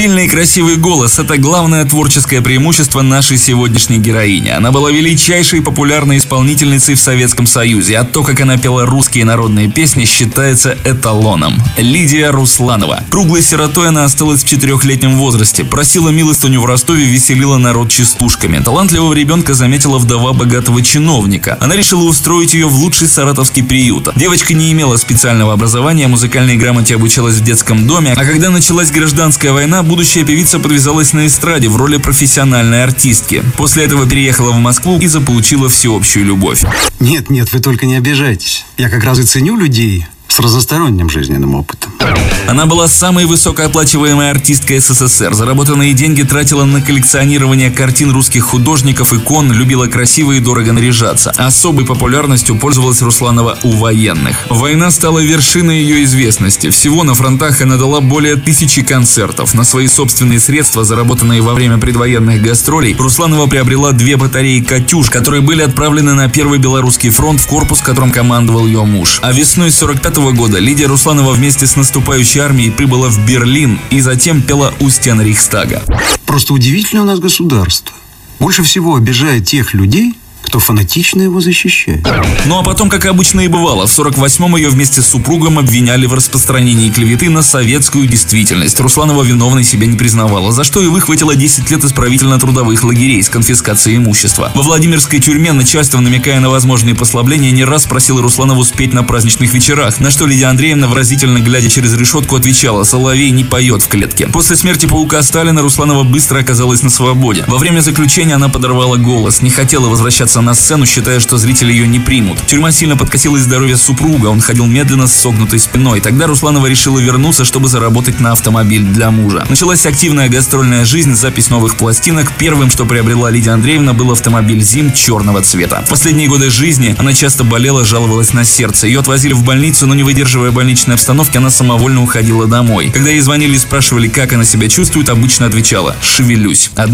Сильный и красивый голос – это главное творческое преимущество нашей сегодняшней героини. Она была величайшей популярной исполнительницей в Советском Союзе, а то, как она пела русские народные песни, считается эталоном. Лидия Русланова. Круглой сиротой она осталась в 4-летнем возрасте, просила милостыню в Ростове, веселила народ частушками. Талантливого ребенка заметила вдова богатого чиновника. Она решила устроить ее в лучший саратовский приют. Девочка не имела специального образования, музыкальной грамоте обучалась в детском доме, а когда началась гражданская война, будущая певица подвязалась на эстраде в роли профессиональной артистки. После этого переехала в Москву и заполучила всеобщую любовь. Нет, вы только не обижайтесь. Я как раз и ценю людей с разносторонним жизненным опытом. Она была самой высокооплачиваемой артисткой СССР. Заработанные деньги тратила на коллекционирование картин русских художников, икон, любила красиво и дорого наряжаться. Особой популярностью пользовалась Русланова у военных. Война стала вершиной ее известности. Всего на фронтах она дала более 1000 концертов. На свои собственные средства, заработанные во время предвоенных гастролей, Русланова приобрела 2 батареи «Катюш», которые были отправлены на Первый Белорусский фронт, в корпус, которым командовал ее муж. А весной 1945 года Лидия Русланова вместе с наступающей армией прибыла в Берлин и затем пела у стен Рейхстага. Просто удивительно у нас государство. Больше всего обижает тех людей, кто фанатично его защищает. Ну а потом, как обычно и бывало, в 1948-м ее вместе с супругом обвиняли в распространении клеветы на советскую действительность. Русланова виновной себя не признавала, за что и выхватила 10 лет исправительно-трудовых лагерей с конфискацией имущества. Во Владимирской тюрьме начальство, намекая на возможные послабления, не раз просило Русланову спеть на праздничных вечерах, на что Лидия Андреевна, выразительно глядя через решетку, отвечала: «Соловей не поет в клетке». После смерти паука Сталина Русланова быстро оказалась на свободе. Во время заключения она подорвала голос, не хотела возвращаться на сцену, считая, что зрители ее не примут. Тюрьма сильно подкосила здоровье супруга, он ходил медленно с согнутой спиной. Тогда Русланова решила вернуться, чтобы заработать на автомобиль для мужа. Началась активная гастрольная жизнь, запись новых пластинок. Первым, что приобрела Лидия Андреевна, был автомобиль ЗИМ черного цвета. В последние годы жизни она часто болела, жаловалась на сердце. Ее отвозили в больницу, но не выдерживая больничной обстановки, она самовольно уходила домой. Когда ей звонили и спрашивали, как она себя чувствует, обычно отвечала: «Шевелюсь».